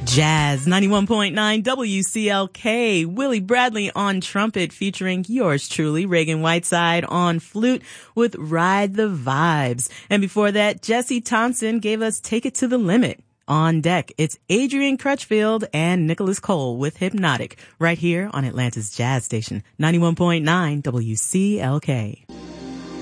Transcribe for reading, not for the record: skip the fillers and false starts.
Jazz 91.9 WCLK. Willie Bradley on trumpet featuring yours truly, Reagan Whiteside on flute with Ride the Vibes. And before that, Jesse Thompson gave us Take It to the Limit. On deck, it's Adrian Crutchfield and Nicholas Cole with Hypnotic right here on Atlanta's Jazz Station 91.9 WCLK.